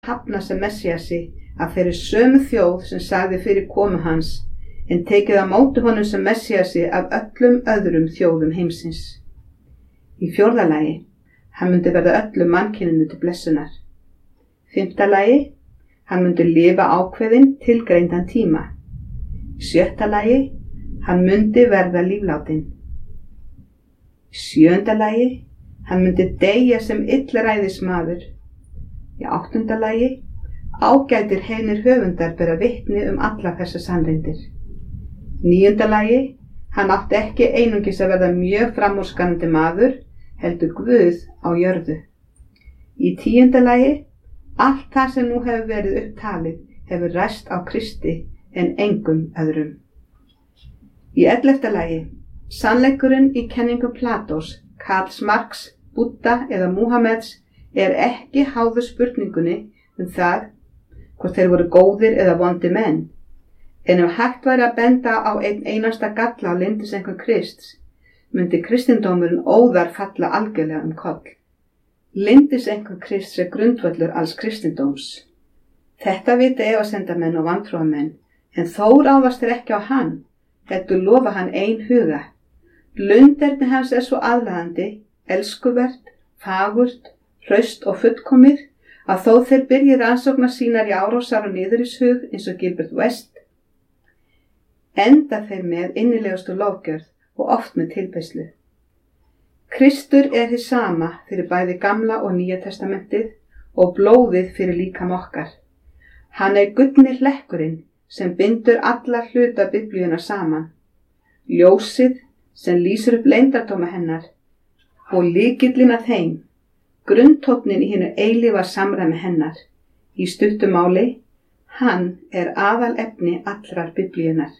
hafna sem Messíasi af þeirri sömu þjóð sem sagði fyrir komu hans, en tekið á móti honum sem Messíasi af öllum öðrum þjóðum heimsins. Í 4. lagi, hann myndi verða öllum mannkyninu til blessunar. 5. lagi, hann myndi lifa ákveðinn tilgreindan tíma. Í 7. lagi, hann myndi verða líflátinn. Í 7. lagi, hann myndi deyja sem illræðismaður. Í 8. lagi, ágætir heiðnir höfundar bera vitni allar þessar sannreyndir. 9. lagi, hann átti ekki einungis að verða mjög framúrskarandi maður, heldur Guð á jörðu. Í 10. lagi, allt það sem nú hefur verið upptalið hefur ræst á Kristi en engum öðrum. Í 11. lagi, sannleikurinn í kenningum Platós, Karls Marx, Búdda eða Múhammeds ekki háður spurningunni það hvort þeir voru góðir eða vondir menn. En ef hægt væri að benda á einn einasta galla á lyndiseinkunn Krists, myndi kristindómurinn óðar falla algjörlega koll. Lyndiseinkunn Krists grundvöllur alls kristindóms. Þetta vita efasemdamenn og vantrúarmenn, en þó ráðast þeir ekki á hann, heldur lofa hann einhuga. Lunderni hans svo aðlaðandi, elskuvert, fagurt, hraust og fullkomið, að þó þeir byrji rannsóknar sínar í árásar og niðurrishug eins og Gilbert West, enda þeir með innilegustu lofgjörð og oft með tilbeiðslu. Kristur hið sama fyrir bæði Gamla og Nýja testamentið og blóðið fyrir líkam okkar. Hann gullni hlekkurinn sem bindur alla hluta Biblíunnar saman, ljósið sem lýsir upp leyndardóma hennar og lykillinn að þeim, grunntónninn í hinu eilífa samræmi hennar. Í stuttu máli, hann aðalefni allrar Biblíunnar.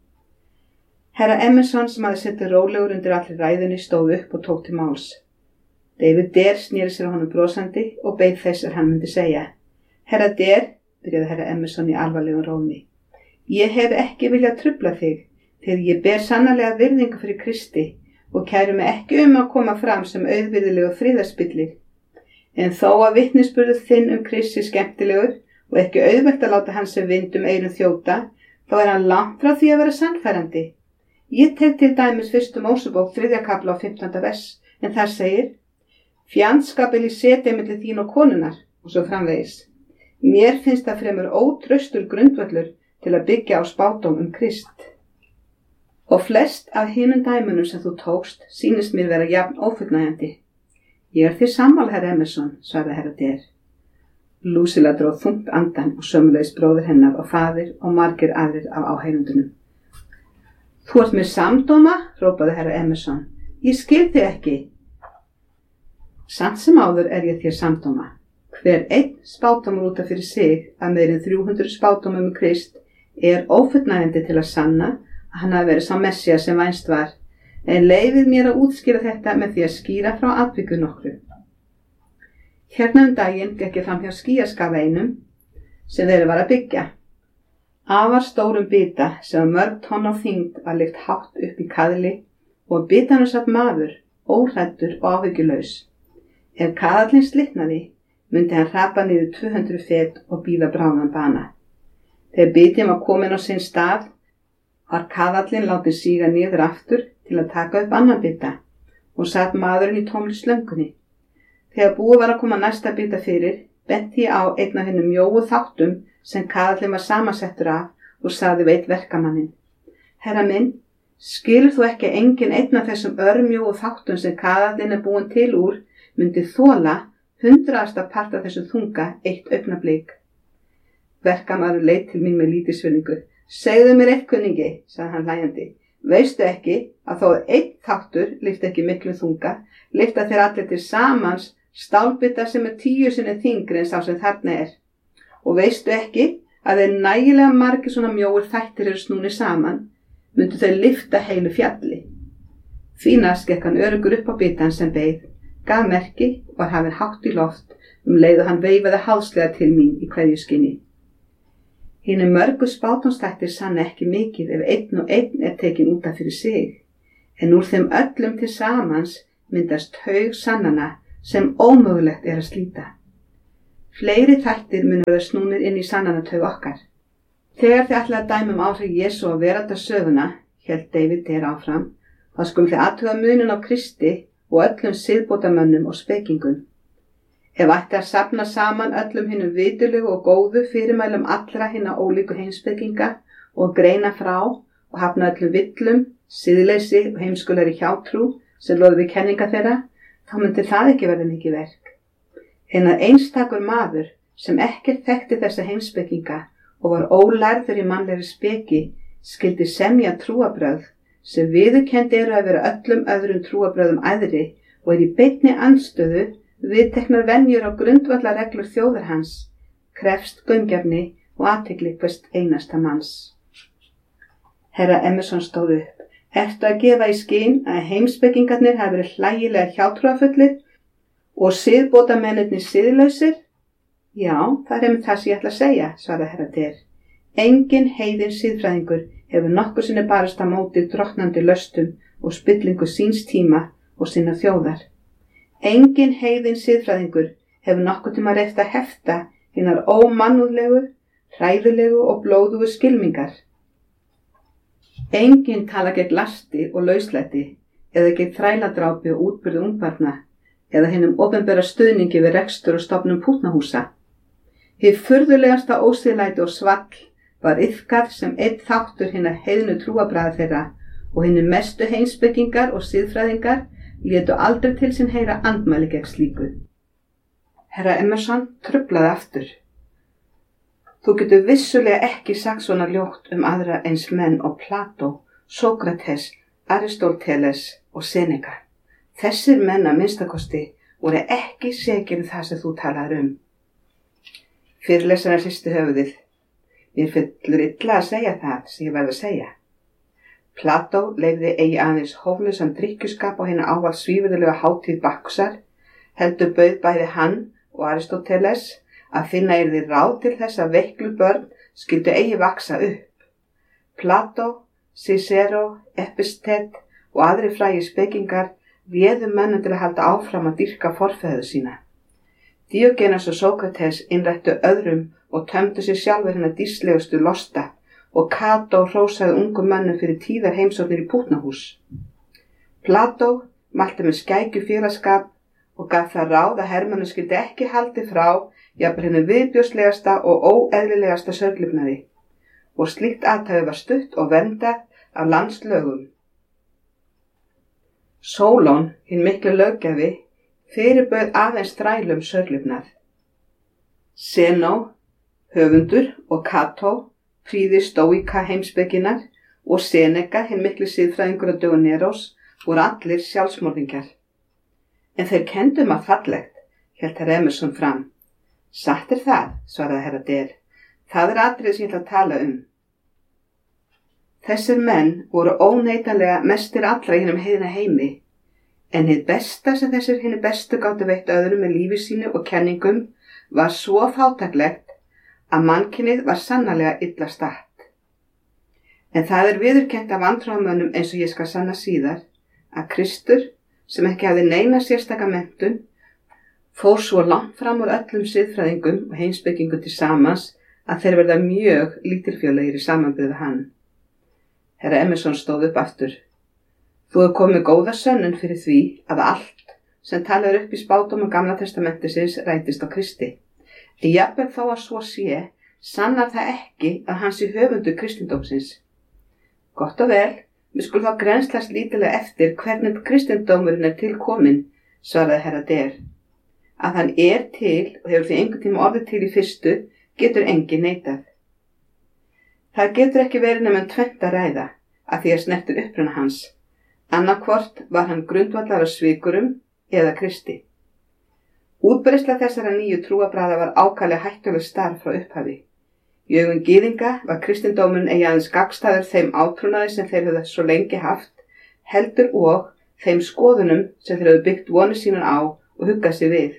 Herra Emerson sem hafði setið rólegur undir allri ræðunni stóð upp og tók til máls. David Dare sneri sér á honum brosandi og beið þess hann myndi segja. Herra Dare, byrjaði herra Emerson í alvarlegum rómi. Ég hef ekki viljað trufla þig, þegar ég ber sannarlega virðingu fyrir Kristi og kæru mig ekki að koma fram sem auðvirðilegu friðarspillir. En þó að vitnisburður þinn Kristi skemmtilegur og ekki auðvelt að láta hans sem vind eyrum þjóta, þá hann langt frá því að vera sannfærandi. Ég tek til dæmis 1. Mósebók 3. kafla og 15. vers, en þar segir: Fjandskap vil ég setja milli þín og konunnar, og svo framvegis. Mér finnst það fremur ótraustur grundvöllur til að byggja á spádóm Krist. Og flest af hinum dæmunum sem þú tókst sýnist mér vera jafn ófullnægjandi. Ég því sammála, herra Emerson, svaraði herra Dare. Lucilla dró þungt andan og sömuleiðis bróðir hennar og faðir og margir aðrir af áheyrendunum. Þú ert með samdóma, hrópaði herra Emerson. Ég skil þig ekki. Samt sem áður ég þér samdóma. Hver einn spádómur út af fyrir sig af meira en 300 spádómum Krist ófullnægjandi til að sanna að hann hafi verið sá Messías sem vænst var, en leyfið mér að útskýra þetta með því að skýra frá atvikum nokkru. Hérna daginn gekk ég fram hjá skýjaskafa einum sem verið var að byggja. Afar stórum bita sem mörg tonn á þyngd var lyft hátt upp í kaðli og bitanum satt maður, óhræddur og áhyggjulaus. Ef kaðallinn slitnaði, myndi hann hrapa niður 200 fet og bíða bráðan bana. Þegar bitinn var komin á sinn stað, var kaðallinn látinn síga niður aftur til að taka upp annan bita og satt maðurinn í tómri slöngunni. Þegar búið var að koma næsta bita fyrir, benti ég á einn af hinum mjóu þáttum sem kaðallinn var samansettur af og sagði við einn verkamanninn: Herra minn, skilur þú ekki að engin einn af þessum örmjóu þáttum sem kaðallinn búinn til úr myndi þola 100. part af þessum þunga eitt augnablik? Verkamaður leit til mín með lítilsvirðingu. Segðu mér eitt, kunningi, sagði hann hlæjandi. Veistu ekki að þó einn þáttur lyfti ekki miklu þunga, lyfta þeir allir til samans stálbita sem 10 sinnum þyngri en sá sem þarna Og veistu ekki að þeir nægilega margir svona mjóir þættir snúnir saman, myndu þau lyfta heilu fjalli. Fínast gekk hann öruggur upp á bitann sem beið, gaf merki og var hafinn hátt í loft leið og hann veifaði háðslega til mín í kveðjuskyni. Hinir mörgu spádómsþættir sanna ekki mikið ef einn og einn tekin út af fyrir sig, en úr þeim öllum til samans myndast haug sannana sem ómögulegt að slíta. Fleiri þættir munu verða snúnir inn í sannanataug okkar. Þegar þið ætla að dæma áhrif Jesú á veraldarsöguna, hélt David áfram, þá skulum þið athuga muninn á Kristi og öllum siðbótarmönnum og spekingum. Ef ætti að safna saman öllum hinum vitulegu og góðu fyrirmælum allra hinna ólíku heimspekinga og greina frá og hafna öllum villum, siðleysi og heimskulegri hjátrú sem loði við kenninga þeirra, þá myndi það ekki verða mikið verk. En að einstakur maður sem ekkert þekkti þessa heimspekinga og var ólærður í mannlegri speki skyldi semja trúarbrögð sem viðurkennd eru að vera öllum öðrum trúarbrögðum æðri og í beinni andstöðu viðteknar venjur á grundvallarreglur þjóðar hans, krefst gaumgæfni og athygli hvers einasta manns. Herra Emerson stóð upp. Ertu að gefa í skyn að heimspekingarnir hafi verið hlægilega hjátrúarfullir og siðbótarmennirnir siðlausir? Já, það er það sem ég ætla að segja, svaraði herra Der. Engin heiðinn siðfræðingur hefur nokkur sinni barist á móti drottnandi löstum og spillingu síns tíma og sinna þjóðar. Engin heiðinn siðfræðingur hefur nokkur tíma reyft að hefta hinar ómannúðlegu, hræðilegu og blóðugu skylmingar. Engin tala gegn lasti og lauslæti eða gegn þræladrápi og útburði ungbarna eða hinum opinbera stuðningi við rekstur og stofnun pútnahúsa. Hið furðulegasta ósiðlæti og svall var iðkað sem einn þáttur hinna heiðnu trúarbragða þeirra og hinir mestu heimspekingar og siðfræðingar létu aldrei til sín heyra andmæli gegn slíku. Herra Emerson truflaði aftur. Þú getur vissulega ekki sagt svona ljótt aðra eins menn og Plató, Sókrates, Aristóteles og Seneca. Þessir menn að minnstakosti voru ekki sekir það sem þú talaðir Fyrirlesarinn hristi höfuðið. Mér fyllur illa að segja það sem ég verð að segja. Plató leyfði eigi aðeins hóflausan drykkjuskap á hina ávallt svívirðulega hátíð Bakkusar, heldur bauð bæði hann og Aristóteles að finna yrði ráð til þess að veiklu börn skyldu eigi vaksa upp. Plató, Cicero, Epictet og aðri frægir spekingar réðu mönnum til að halda áfram að dýrka forfeður sína. Díógenes og Sókrates innrættu öðrum og tömdu sér sjálfur hina díslegustu losta og Kató hrósaði ungum mönnum fyrir tíðar heimsóknir í pútnahús. Plató mælti með skækju félagsskap og gaf það ráð að hermönnum skyldi ekki haldið frá jafnvel hinu viðbjóðslegasta og óeðlilegasta sörglifnaði og slíkt athæfi var stutt og verndað af landslögum. Sólón, hinn miklu löggjafi, fyrirbauð aðeins þrælum sörglifnað. Zenó, höfundur og Kató, príði stóíka heimspekinnar og Seneca, hinn miklu siðfræðingur á dögum Nerós, voru allir sjálfsmorðingjar. En þeir kenndu að fallegt, hélt herra Emerson fram. Satt er það, svaraði herra Der. Það er atriði sem ég ætla að tala Þessir menn voru óneitanlega mestir allra í hinum heiðna heimi, en hið besta sem þessir hinni bestu gátu veitt öðrum með lífi sínu og kenningum var svo fátæklegt að mannkynið var sannarlega illa statt. En það er viðurkennt af vantrúarmönnum eins og ég skal sanna síðar, að Kristur, sem ekki hafði neina sérstaka menntun, fór svo langt fram úr öllum siðfræðingum og heimspekingum til samans að þeir verða mjög lítilfjörlegir í samanburði við hann. Herra Emerson stóð upp aftur. Þú hefur komið góða sönnun fyrir því að allt sem talað upp í spádómum Gamla testamentisins rætist á Kristi. Jafnvel þó að svo sé, sannar það ekki að hann sé höfundur kristindómsins. Gott og vel, við skulum þá grennslast lítilega eftir hvernig kristindómurinn er til kominn, svaraði herra Der. Að hann er til og hefur því einhvern tíma orðið til í fyrstu, getur enginn neitað. Það getur ekki verið nema tvennt að ræða, að því að snertir uppruna hans. Annarkvort var hann grundvallar á svikurum eða Kristi. Útbreiðsla þessara nýju trúarbragða var ákaflega hættuleg starf frá upphafi. Í augum gyðinga var kristindómurinn eigi aðeins gagnstæður þeim átrúnaði sem þeir höfðu svo lengi haft, heldur og þeim skoðunum sem þeir höfðu byggt vonir sínar á og huggað sig við.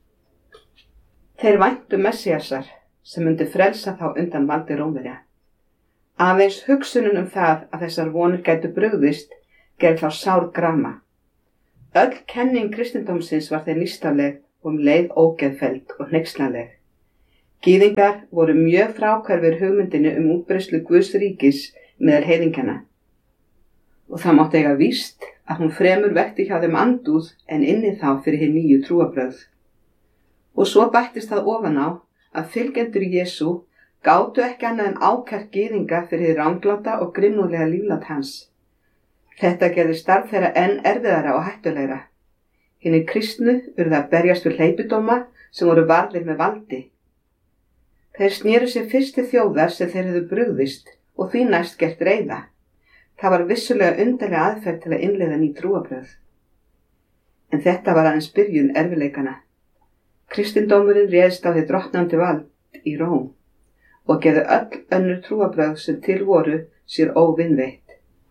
Þeir væntu Messíasar sem myndi frelsa þá undan valdi Rómverja. Aðeins hugsunum það að þessar vonir gætu brugðist gerði þá sár grama. Öll kenning kristindómsins var þeir nýstafleg og leið ógeðfelld og hneykslanleg. Gyðingar voru mjög fráhverfir hugmyndinu útbreiðslu Guðs ríkis meðal heiðingjana og það mátti eiga víst að hún fremur vekti hjá þeim andúð en inni þá fyrir hin nýju trúarbrögð. Og svo bættist það ofan á að fylgjendur Jesú gátu ekki annað en ákært gyðinga fyrir hið rangláta og grimmúðlega líflát hans. Þetta gerði starf þeirra enn erfiðara og hættulegra. Hinir kristnu urðu að berjast við hleypidóma sem voru varðir með valdi. Þeir snéru sér fyrst til þjóðar sem þeir hefðu brugðist og því næst gert reiða. Það var vissulega undarleg aðferð til að innleiða ný trúarbrögð. En þetta var aðeins byrjun erfiðleikana. Kristindómurinn réðst á hið drottnandi vald í Róm og gerði öll önnur trúarbrögð sem til voru sér óvinveitt.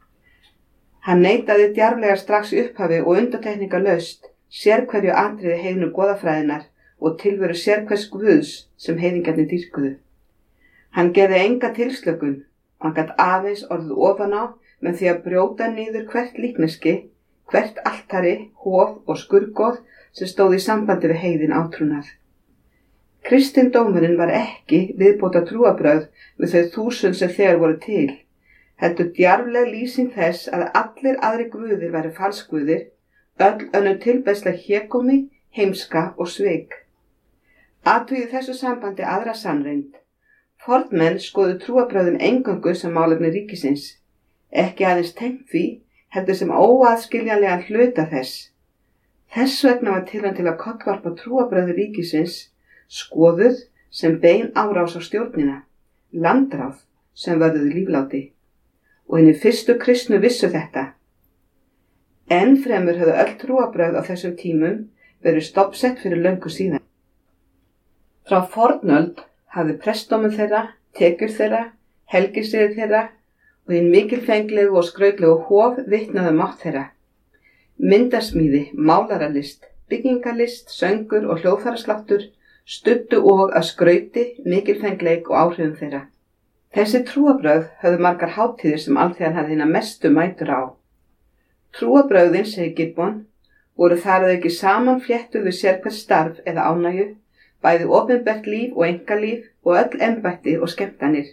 Hann neitaði djarflega strax í upphafi og undantekningarlaust sérhverju atriði heiðnu goðafræðinnar og tilveru sérhvers guðs sem heiðingjarnir dýrkuðu. Hann gerði enga tilslökun og hann gat aðeins orðið ofan á með því að brjóta niður hvert líkneski, hvert altari, hof og skurðgoð sem stóð í sambandi við heiðin átrúnað. Kristindómurinn var ekki viðbóta trúarbrögð við þau 1000 sem þegar voru til, heldur djarfleg lýsing þess að allir aðri guðir væru falsguðir, öll önnur tilbeiðsla hégómi, heimska og svik. Athugið þessu sambandi aðra sannreynd. Fornmenn skoðu trúarbrögðin eingöngu sem málefni ríkisins, ekki aðeins tengt því, heldur sem óaðskiljanlegan hluta þess. Þess vegna var tilraun til að kollvarpa trúarbrögði ríkisins skoðuð sem bein árás á stjórnina, landráð sem vörðuðu lífláti. Og hinir fyrstu kristnu vissu þetta. Enn fremur höfðu öll trúarbrögð á þessum tímum verið stoppsett fyrir löngu síðan. Frá fornöld hafði prestdómur þeirra, tekjur þeirra, helgisiðir þeirra og hinn mikilfenglegu og skrautlegu hof vitnaði mátt þeirra. Myndasmíði, málaralist, byggingalist, söngur og hljóðfærasláttur studdu og að skrauti, mikilfengleik og áhrifum þeirra. Þessi trúarbrögð höfðu margar hátíðir sem alþýðan hafði hina mestu mætur á. Trúarbrögðin, segir Gibbon, voru þar að auki samanfléttuð við sérhvert starf eða ánægju, bæði opinbert líf og einkalíf og öll embætti og skemmtanir.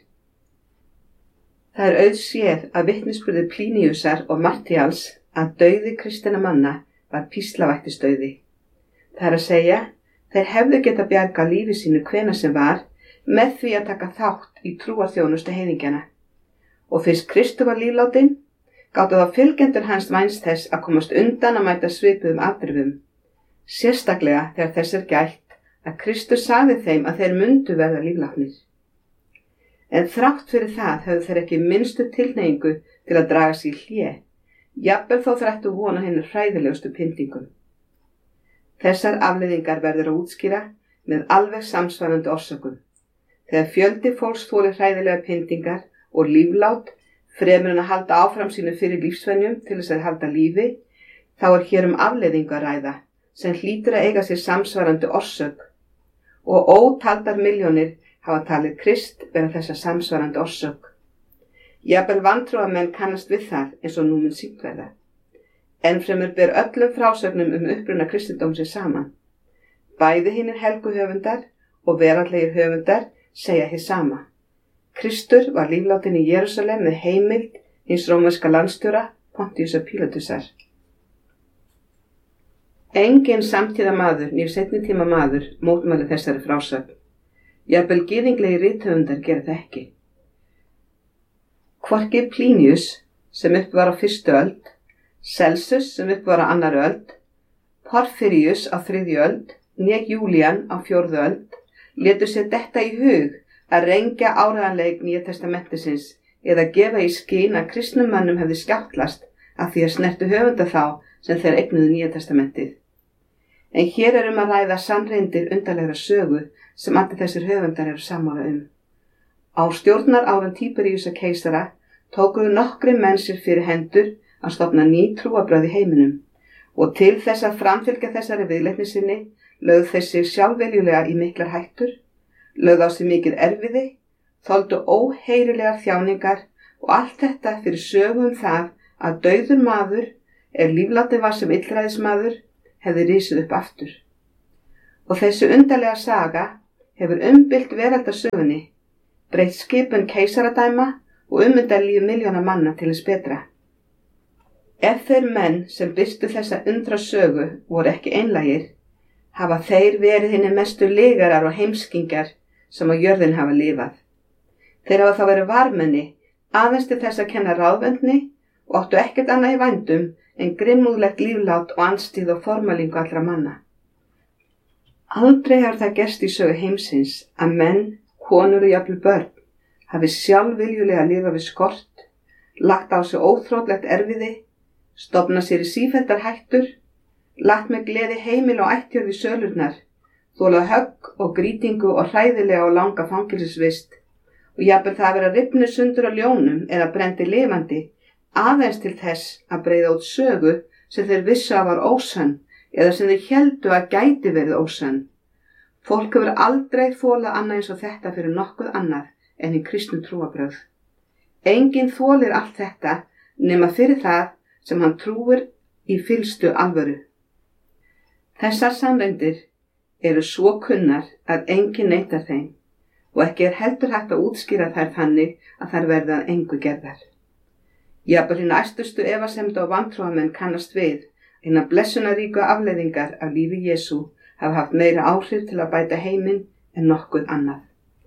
Það er auðséð að vitnisburði Plíniusar og Martials að dauði kristinna manna var píslavættisdauði. Það er að segja, þeir hefðu geta bjargað lífi sínu hvenær sem var með því að taka þátt í trúarþjónustu heiðingjana. Og fyrst Kristur var líflátin, gátu þá fylgjendur hans vænst þess að komast undan að mæta svipuðum afdrifum. Sérstaklega þegar þess er gætt að Kristur sagði þeim að þeir mundu verða líflátnir. En þrátt fyrir það höfðu þeir ekki minnstu tilhneigingu til að draga sig í hlé, jafnvel þó þeir ættu von á hinum hræðilegustu pyndingum. Þessar afleiðingar verður að útskýra með alveg samsvarandi orsökum. Þegar fjöldi fólks þolir hræðilega pyndingar og líflát fremur en að halda áfram sínu fyrir lífsvenjum til þess að halda lífi, þá er hér afleiðingu að ræða sem hlýtur að eiga sér samsvarandi orsök. Og ótaldar milljónir hafa talið Krist vera þessa samsvarandi orsök. Jafnvel vantrúarmenn kannast við það eins og nú mun sýnt verða. Ennfremur ber öllum frásögnum uppruna kristindómsins saman. Bæði hinir helgu höfundar og veraldlegir höfundar segja hið sama. Kristur var líflátin í Jerúsalem með heimild hins rómverska landstjóra Pontiusar Pílatusar. Enginn samtíða maður, né seinni tíma maður, mótmælir þessari frásögn. Jafnvel gyðinglegi rithöfundar gera það ekki. Hvorki Plinius, sem upp var á 1. öld, Celsus, sem upp var á 2. öld, Porfirius á 3. öld, né Júlían á 4. öld, létu sér detta í hug að rengja áreiðanleik Nýja testamentisins eða gefa í skyn að kristnum mönnum hefði skjáttlast af því að snertu höfunda þá sem þeir eignuðu Nýja testamentið. En hér er að ræða sannreyndir undarlegra sögu sem allir þessir höfundar eru sammála Á stjórnar árum Tíberíusar keisara tókuðu nokkrir menn sér fyrir hendur að stofna ný trúarbrögð í heiminum og til þess að framfylgja þessari viðleitni sinni lögðu þeir sig sjálfviljulega í miklar hættur, lögðu á sig mikið erfiði, þoldu óheyrilegar þjáningar og allt þetta fyrir sögu það að dauður maður, líflátin var sem illræðismaður, hefði risið upp aftur. Og þessi undarlega saga hefur umbylt veraldarsögunni, breytt skipun keisaradæma og ummyndað líf milljóna manna til þess betra. Ef þeir menn sem birtu þessa undra sögu voru ekki einlægir, hafa þeir verið hinir mestu lygarar og heimskingjar sem á jörðin hafa lifað. Þeir hafa þá verið varmenni, aðeins til þess að kenna ráðvendni og áttu ekkert annað í vændum en grimmúðlegt líflát og anstíð og formalingu allra manna. Aldrei hefur það gerst í sögu heimsins að menn, konur og jafnvel börn hafi sjálfviljulega lifað við skort, lagt á sig óþrótlegt erfiði, stofnað sér í sífelldar hættur, lagt með gleði heimil og ættjörð í sölurnar, þolað högg og grýtingu og hræðilega og langa fangelsisvist og jafnvel það að vera rifnir sundur á ljónum eða brendi lifandi aðeins til þess að breiða út sögu sem þeir vissu að var ósönn eða sem þeir héldu að gæti verið ósönn. Fólk hefur aldrei þolað annað eins og þetta fyrir nokkuð annað en í kristnu trúarbrögð. Enginn þolir allt þetta nema fyrir það sem hann trúir í fyllstu alvöru. Þessar sannreindir eru svo kunnar að enginn neitar þeim og ekki heldur hægt að útskýra þær þannig að þær verða að engu gerðar. Jafnvel hina æstustu efasemda og vantrúamenn kannast við hina blessunaríku afleiðingar af lífi Jesú hafa haft meira áhrif til að bæta heiminn en nokkuð annað.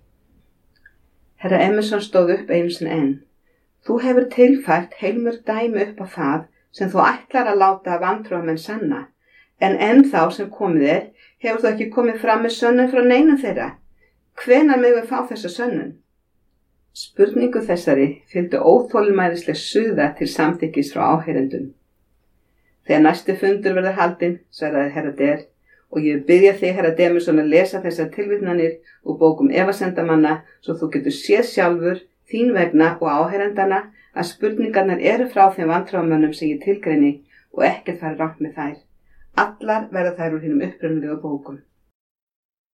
Herra Emerson stóð upp einu sinni enn. Þú hefur tilfært heilmörg dæmi upp á það sem þú ætlar að láta vantrúamenn sanna, en ennþá sem komið hefur þú ekki komið fram með sönnun frá neinum þeirra. Hvenær megum við fá þessa sönnun? Spurningu þessari fylgdu óþolinmæðisleg suða til samþykkis frá áheyrendum. Þegar næsti fundur verður haldinn, svaraði herra Der, og ég byrja þig, herra Demusson, að lesa þessar tilvitnanir úr bókum efasendamanna svo þú getur séð sjálfur, þín vegna og áheyrendana að spurningarnar eru frá þeim vantrúamönnum sem ég tilgreini og ekkert fari rangt með þær. Allar verða þær úr hinum upprunalegu bókum.